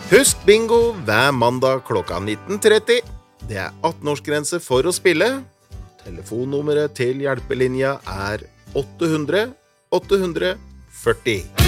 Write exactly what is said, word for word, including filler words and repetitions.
Husk bingo hver mandag klokka nitten tretti. Det er atten-årsgrense for å spille. Telefonnummeret til hjelpelinja er åtte hundre åtte hundre førti.